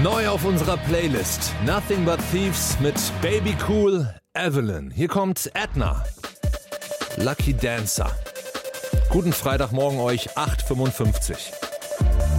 Neu auf unserer Playlist Nothing But Thieves mit Baby Cool, Evelyn. Hier kommt Edna, Lucky Dancer. Guten Freitagmorgen euch, 8:55.